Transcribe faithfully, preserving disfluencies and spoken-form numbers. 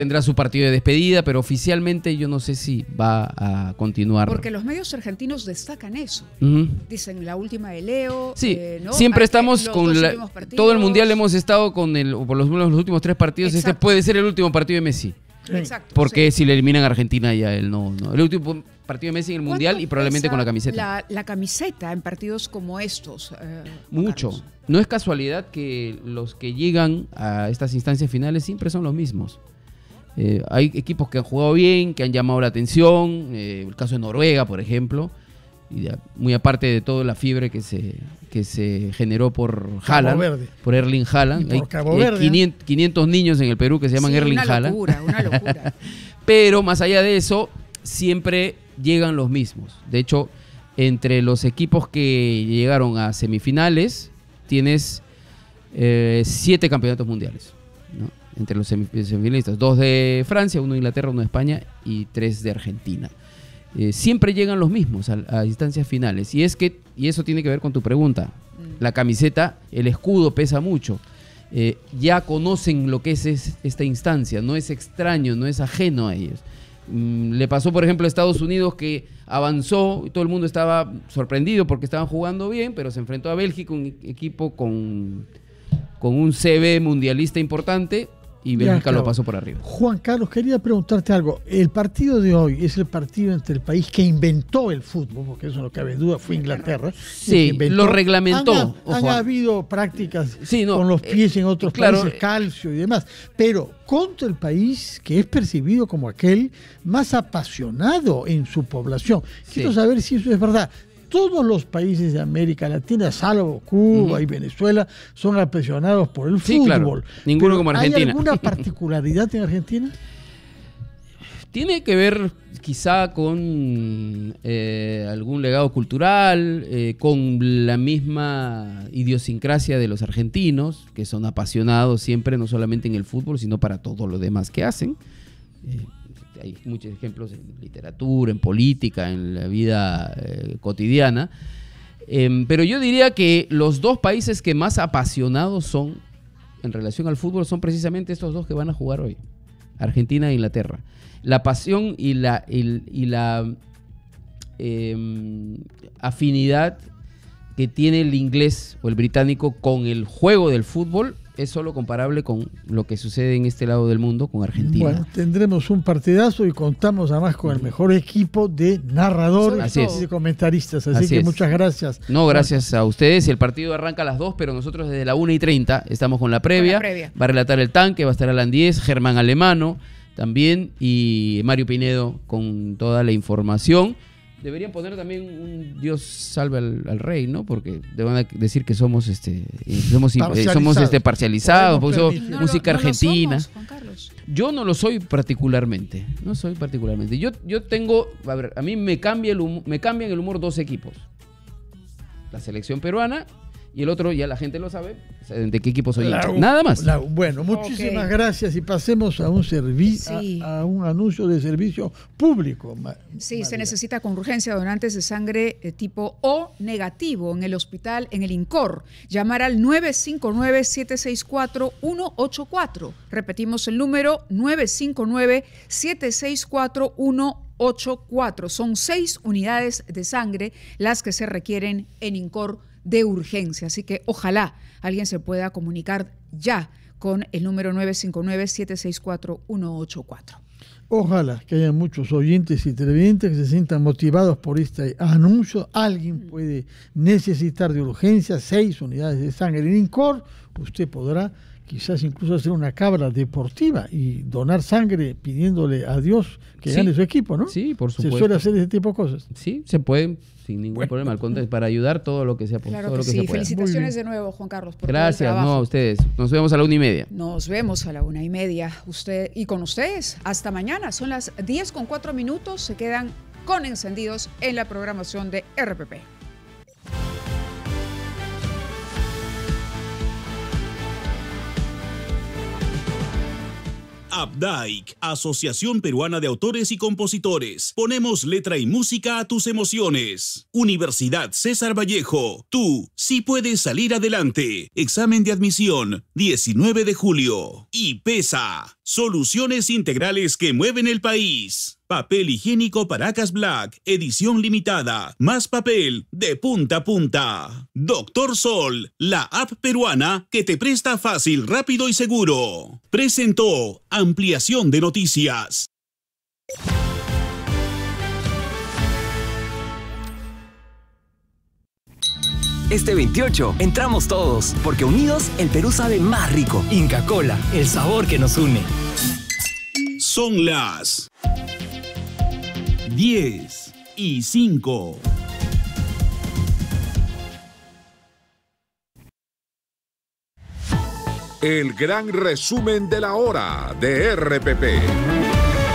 tendrá su partido de despedida, pero oficialmente yo no sé si va a continuar. Porque los medios argentinos destacan eso. Uh-huh. Dicen la última de Leo. Sí, eh, ¿no? siempre Hay, estamos los con la, todo el mundial hemos estado con el, por los, los últimos tres partidos. Exacto. Este puede ser el último partido de Messi. Exacto. Porque sí. si le eliminan a Argentina ya él no, no. El último partido de Messi en el mundial y probablemente con la camiseta. La, la camiseta en partidos como estos. Eh, Mucho. Carlos. No es casualidad que los que llegan a estas instancias finales siempre son los mismos. Eh, hay equipos que han jugado bien, que han llamado la atención, eh, el caso de Noruega, por ejemplo, y ya, muy aparte de toda la fiebre que se, que se generó por Haaland, por Erling Haaland. Por hay Cabo Verde, hay quinientos, quinientos niños en el Perú que se llaman sí, Erling una Haaland. Locura, una locura. Pero más allá de eso, siempre llegan los mismos. De hecho, entre los equipos que llegaron a semifinales, tienes eh, siete campeonatos mundiales, ¿no? Entre los semifinalistas, dos de Francia, uno de Inglaterra, uno de España y tres de Argentina. Eh, siempre llegan los mismos a, a instancias finales. Y es que, y eso tiene que ver con tu pregunta. Mm. La camiseta, el escudo pesa mucho. Eh, ya conocen lo que es, es esta instancia, no es extraño, no es ajeno a ellos. Mm, le pasó, por ejemplo, a Estados Unidos, que avanzó y todo el mundo estaba sorprendido porque estaban jugando bien, pero se enfrentó a Bélgica, un equipo con, con un C V mundialista importante, y Bélgica ya, lo pasó por arriba. Juan Carlos, quería preguntarte algo. El partido de hoy es el partido entre el país que inventó el fútbol, porque eso no cabe duda, fue Inglaterra. Sí, lo reglamentó. Han, han, han habido prácticas sí, no, con los pies eh, en otros claro, países, calcio y demás, pero contra el país que es percibido como aquel más apasionado en su población. Quiero sí. saber si eso es verdad. Todos los países de América Latina, salvo Cuba uh-huh. y Venezuela, son apasionados por el sí, fútbol. Claro. Ninguno como Argentina. ¿Hay alguna particularidad en Argentina? Tiene que ver quizá con eh, algún legado cultural, eh, con la misma idiosincrasia de los argentinos, que son apasionados siempre, no solamente en el fútbol, sino para todo lo demás que hacen. Eh, Hay muchos ejemplos en literatura, en política, en la vida eh, cotidiana. Eh, pero yo diría que los dos países que más apasionados son en relación al fútbol son precisamente estos dos que van a jugar hoy, Argentina e Inglaterra. La pasión y la, y, y la eh, afinidad que tiene el inglés o el británico con el juego del fútbol es solo comparable con lo que sucede en este lado del mundo, con Argentina. Bueno, tendremos un partidazo y contamos además con el mejor equipo de narradores y de comentaristas. Así, Así que es. muchas gracias. No, gracias a ustedes. El partido arranca a las dos, pero nosotros desde la una y treinta estamos con la previa. Con la previa. Va a relatar el tanque, va a estar Alan Díez, Germán Alemano también y Mario Pinedo con toda la información. Deberían poner también un Dios salve al, al rey, ¿no? Porque van a decir que somos este somos somos este parcializados, porque somos no, música no, no argentina. Somos, Juan Carlos. Yo no lo soy particularmente, no soy particularmente. Yo yo tengo, a ver, a mí me cambia el humor, me cambian el humor dos equipos. La selección peruana y el otro, ya la gente lo sabe, de qué equipo soy hincha. Nada más. La, bueno, muchísimas okay. gracias y pasemos a un servicio, sí. a, a un anuncio de servicio público. Ma, sí, María. Se necesita con urgencia donantes de sangre eh, tipo O negativo en el hospital, en el INCOR. Llamar al nueve cinco nueve, siete seis cuatro, uno ocho cuatro. Repetimos el número nueve cinco nueve, siete seis cuatro, uno ocho cuatro. Son seis unidades de sangre las que se requieren en INCOR de urgencia, así que ojalá alguien se pueda comunicar ya con el número nueve cinco nueve, siete seis cuatro, uno ocho cuatro. Ojalá que haya muchos oyentes y televidentes que se sientan motivados por este anuncio. Alguien puede necesitar de urgencia seis unidades de sangre en INCOR. Usted podrá quizás incluso hacer una cabra deportiva y donar sangre pidiéndole a Dios que sí. gane su equipo, ¿no? Sí, por supuesto. Se suele hacer ese tipo de cosas. Sí, se puede, sin ningún bueno. problema, al contrario, para ayudar todo lo que sea posible. Claro que, que sí, felicitaciones de nuevo, Juan Carlos, por Gracias, todo el no, a ustedes. Nos vemos a la una y media. Nos vemos a la una y media. Usted y con ustedes, hasta mañana. Son las diez con cuatro minutos, se quedan con encendidos en la programación de R P P. Updike, Asociación Peruana de Autores y Compositores. Ponemos letra y música a tus emociones. Universidad César Vallejo. Tú sí puedes salir adelante. Examen de admisión, diecinueve de julio. Y PESA. Soluciones integrales que mueven el país. Papel higiénico Paracas Black, edición limitada. Más papel de punta a punta. Doctor Sol, la app peruana que te presta fácil, rápido y seguro. Presentó Ampliación de Noticias. Este veintiocho entramos todos, porque unidos el Perú sabe más rico. Inca Kola, el sabor que nos une. Son las diez y cinco. El gran resumen de la hora de R P P.